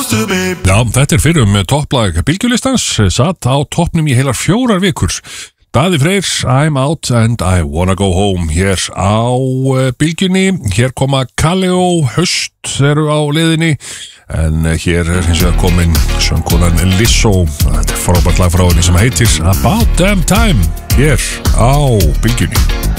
Já, þetta fyrir topplag bylgjulistans, satt á toppnum í heilar 4 vikur. Daði Freyr, I'm out and I wanna go home hér á bylgjunni. Hér koma Kaleo, Höst eru á leiðinni, en hér hins vegar komin söngkonan Lizzo. Þetta frábært lag frá henni sem heitir About Damn Time hér á bylgjunni.